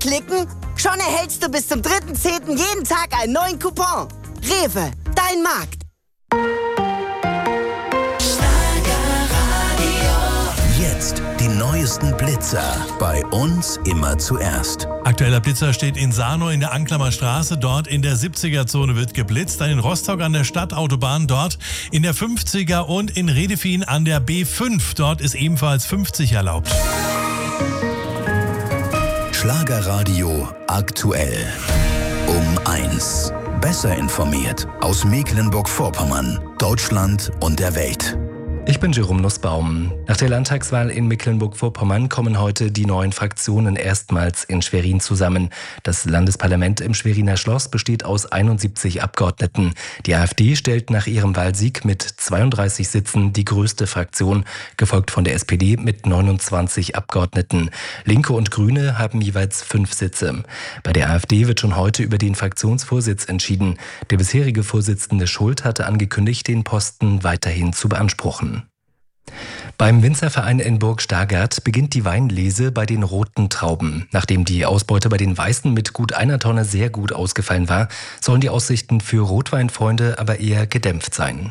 klicken, schon erhältst du bis zum 3.10. jeden Tag einen neuen Coupon. Rewe, dein Markt. Jetzt die neuesten Blitzer. Bei uns immer zuerst. Aktueller Blitzer steht in Sarnow in der Anklammer Straße. Dort in der 70er-Zone wird geblitzt. Dann in Rostock an der Stadtautobahn. Dort in der 50er und in Redefien an der B5. Dort ist ebenfalls 50 erlaubt. Schlagerradio aktuell. Um 1. Besser informiert aus Mecklenburg-Vorpommern, Deutschland und der Welt. Ich bin Jerome Nussbaum. Nach der Landtagswahl in Mecklenburg-Vorpommern kommen heute die neuen Fraktionen erstmals in Schwerin zusammen. Das Landesparlament im Schweriner Schloss besteht aus 71 Abgeordneten. Die AfD stellt nach ihrem Wahlsieg mit 32 Sitzen die größte Fraktion, gefolgt von der SPD mit 29 Abgeordneten. Linke und Grüne haben jeweils 5 Sitze. Bei der AfD wird schon heute über den Fraktionsvorsitz entschieden. Der bisherige Vorsitzende Schult hatte angekündigt, den Posten weiterhin zu beanspruchen. Beim Winzerverein in Burg Stargard beginnt die Weinlese bei den roten Trauben. Nachdem die Ausbeute bei den Weißen mit gut 1 Tonne sehr gut ausgefallen war, sollen die Aussichten für Rotweinfreunde aber eher gedämpft sein.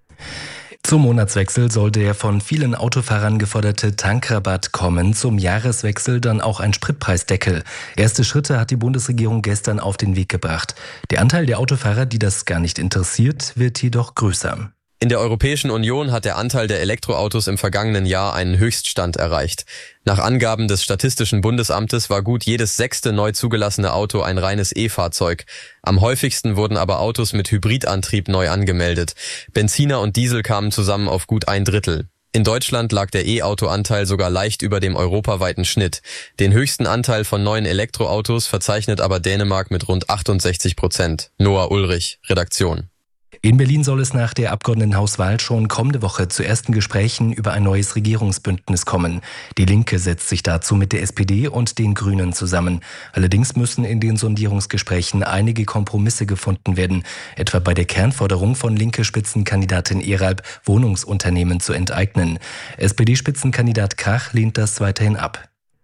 Zum Monatswechsel soll der von vielen Autofahrern geforderte Tankrabatt kommen, zum Jahreswechsel dann auch ein Spritpreisdeckel. Erste Schritte hat die Bundesregierung gestern auf den Weg gebracht. Der Anteil der Autofahrer, die das gar nicht interessiert, wird jedoch größer. In der Europäischen Union hat der Anteil der Elektroautos im vergangenen Jahr einen Höchststand erreicht. Nach Angaben des Statistischen Bundesamtes war gut jedes 6. neu zugelassene Auto ein reines E-Fahrzeug. Am häufigsten wurden aber Autos mit Hybridantrieb neu angemeldet. Benziner und Diesel kamen zusammen auf gut 1/3. In Deutschland lag der E-Auto-Anteil sogar leicht über dem europaweiten Schnitt. Den höchsten Anteil von neuen Elektroautos verzeichnet aber Dänemark mit rund 68%. Noah Ulrich, Redaktion. In Berlin soll es nach der Abgeordnetenhauswahl schon kommende Woche zu ersten Gesprächen über ein neues Regierungsbündnis kommen. Die Linke setzt sich dazu mit der SPD und den Grünen zusammen. Allerdings müssen in den Sondierungsgesprächen einige Kompromisse gefunden werden, etwa bei der Kernforderung von Linke-Spitzenkandidatin Eralb, Wohnungsunternehmen zu enteignen. SPD-Spitzenkandidat Krach lehnt das weiterhin ab.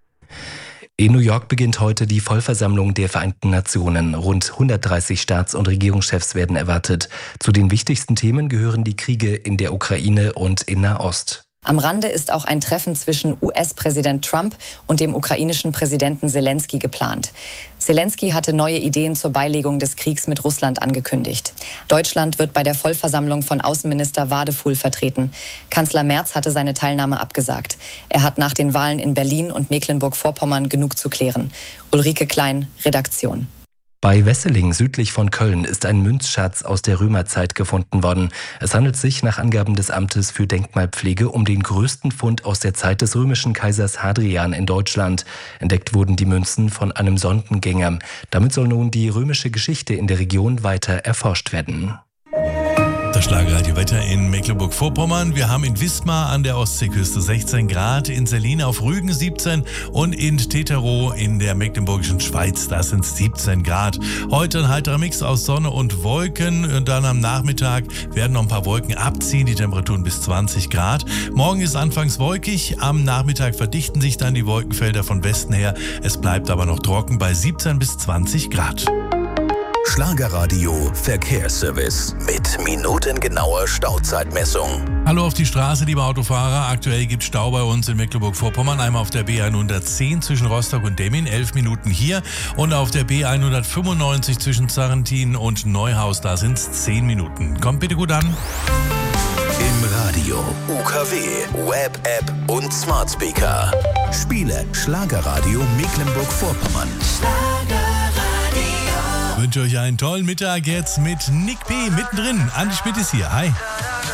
In New York beginnt heute die Vollversammlung der Vereinten Nationen. Rund 130 Staats- und Regierungschefs werden erwartet. Zu den wichtigsten Themen gehören die Kriege in der Ukraine und in Nahost. Am Rande ist auch ein Treffen zwischen US-Präsident Trump und dem ukrainischen Präsidenten Zelensky geplant. Zelensky hatte neue Ideen zur Beilegung des Kriegs mit Russland angekündigt. Deutschland wird bei der Vollversammlung von Außenminister Wadefuhl vertreten. Kanzler Merz hatte seine Teilnahme abgesagt. Er hat nach den Wahlen in Berlin und Mecklenburg-Vorpommern genug zu klären. Ulrike Klein, Redaktion. Bei Wesseling südlich von Köln ist ein Münzschatz aus der Römerzeit gefunden worden. Es handelt sich nach Angaben des Amtes für Denkmalpflege um den größten Fund aus der Zeit des römischen Kaisers Hadrian in Deutschland. Entdeckt wurden die Münzen von einem Sondengänger. Damit soll nun die römische Geschichte in der Region weiter erforscht werden. Das Schlagerradio-Wetter in Mecklenburg-Vorpommern. Wir haben in Wismar an der Ostseeküste 16 Grad, in Selin auf Rügen 17 und in Teterow in der mecklenburgischen Schweiz, da sind 17 Grad. Heute ein heiterer Mix aus Sonne und Wolken. Und dann am Nachmittag werden noch ein paar Wolken abziehen, die Temperaturen bis 20 Grad. Morgen ist anfangs wolkig, am Nachmittag verdichten sich dann die Wolkenfelder von Westen her. Es bleibt aber noch trocken bei 17 bis 20 Grad. Schlagerradio Verkehrsservice mit minutengenauer Stauzeitmessung. Hallo auf die Straße, liebe Autofahrer. Aktuell gibt es Stau bei uns in Mecklenburg-Vorpommern. Einmal auf der B110 zwischen Rostock und Demmin, 11 Minuten hier. Und auf der B195 zwischen Sarrentin und Neuhaus, da sind es 10 Minuten. Kommt bitte gut an. Im Radio, UKW, Web-App und Smart Speaker. Spiele Schlagerradio Mecklenburg-Vorpommern. Ich wünsche euch einen tollen Mittag jetzt mit Nick P. mittendrin. Andi Schmidt ist hier. Hi.